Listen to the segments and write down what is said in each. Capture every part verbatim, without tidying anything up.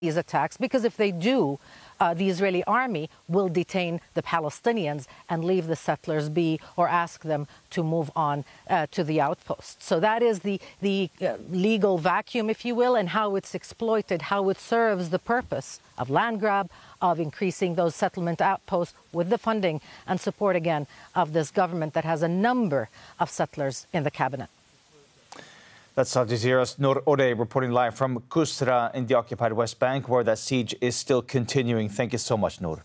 these attacks, because if they do, uh, the Israeli army will detain the Palestinians and leave the settlers be, or ask them to move on uh, to the outposts. So that is the, the uh, legal vacuum, if you will, and how it's exploited, how it serves the purpose of land grab, of increasing those settlement outposts with the funding and support, again, of this government that has a number of settlers in the cabinet. That's Al Jazeera's Noor Odeh reporting live from Qusra in the occupied West Bank, where that siege is still continuing. Thank you so much, Noor.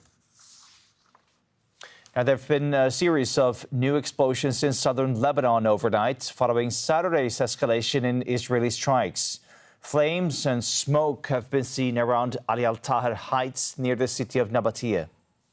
Now, there have been a series of new explosions in southern Lebanon overnight, following Saturday's escalation in Israeli strikes. Flames and smoke have been seen around Ali Al-Tahir Heights near the city of Nabatiyah.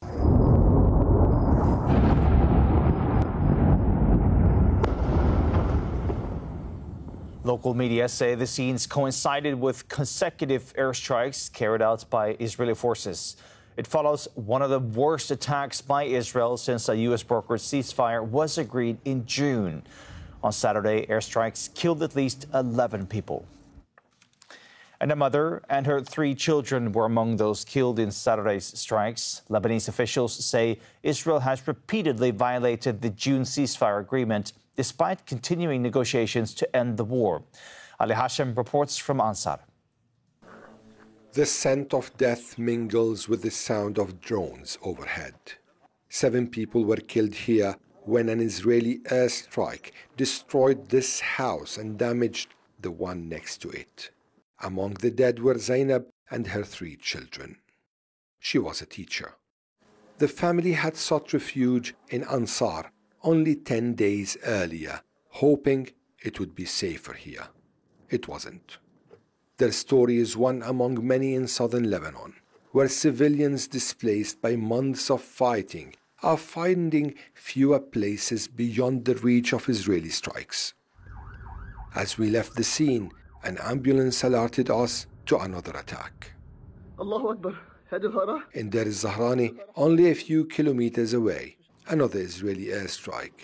Local media say the scenes coincided with consecutive airstrikes carried out by Israeli forces. It follows one of the worst attacks by Israel since a U S brokered ceasefire was agreed in June. On Saturday, airstrikes killed at least eleven people. And a mother and her three children were among those killed in Saturday's strikes. Lebanese officials say Israel has repeatedly violated the June ceasefire agreement, despite continuing negotiations to end the war. Ali Hashem reports from Ansar. The scent of death mingles with the sound of drones overhead. Seven people were killed here when an Israeli airstrike destroyed this house and damaged the one next to it. Among the dead were Zainab and her three children. She was a teacher. The family had sought refuge in Ansar only ten days earlier, hoping it would be safer here. It wasn't. Their story is one among many in southern Lebanon, where civilians displaced by months of fighting are finding fewer places beyond the reach of Israeli strikes. As we left the scene, an ambulance alerted us to another attack. Allahu Akbar. In Deir el-Zahrani, only a few kilometers away, another Israeli airstrike,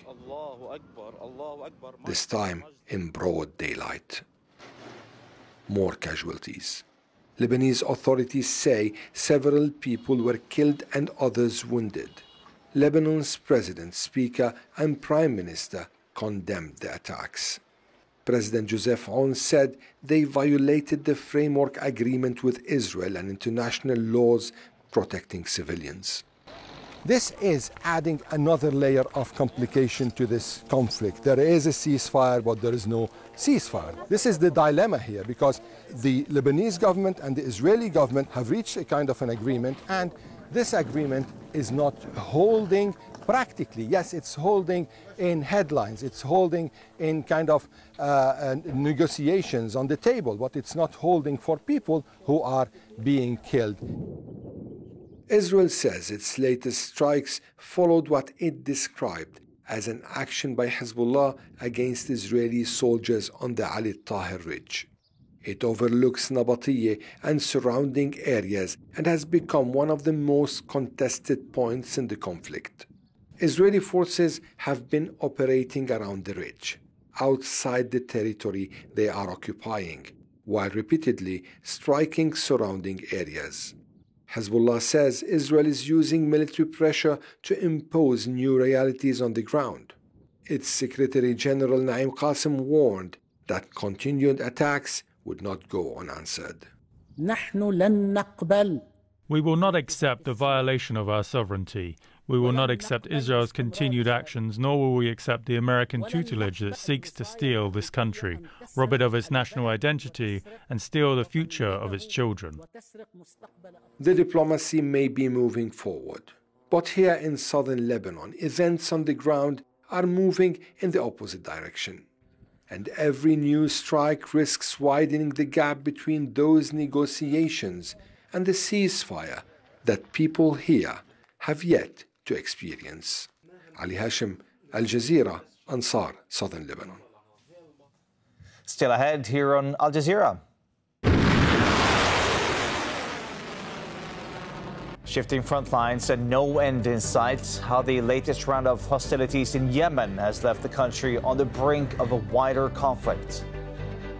this time in broad daylight. More casualties. Lebanese authorities say several people were killed and others wounded. Lebanon's president, speaker, and prime minister condemned the attacks. President Joseph Aoun said they violated the framework agreement with Israel and international laws protecting civilians. This is adding another layer of complication to this conflict. There is a ceasefire, but there is no ceasefire. This is the dilemma here, because the Lebanese government and the Israeli government have reached a kind of an agreement, and this agreement is not holding practically. Yes, it's holding in headlines, it's holding in kind of uh, uh, negotiations on the table, but it's not holding for people who are being killed. Israel says its latest strikes followed what it described as an action by Hezbollah against Israeli soldiers on the Ali Tahir Ridge. It overlooks Nabatiyeh and surrounding areas and has become one of the most contested points in the conflict. Israeli forces have been operating around the ridge, outside the territory they are occupying, while repeatedly striking surrounding areas. Hezbollah says Israel is using military pressure to impose new realities on the ground. Its Secretary General Naim Qassem warned that continued attacks would not go unanswered. We will not accept the violation of our sovereignty. We will not accept Israel's continued actions, nor will we accept the American tutelage that seeks to steal this country, rob it of its national identity, and steal the future of its children. The diplomacy may be moving forward, but here in southern Lebanon, events on the ground are moving in the opposite direction. And every new strike risks widening the gap between those negotiations and the ceasefire that people here have yet to experience. Ali Hashem, Al Jazeera, Ansar, Southern Lebanon. Still ahead here on Al Jazeera. Shifting front lines and no end in sight, how the latest round of hostilities in Yemen has left the country on the brink of a wider conflict.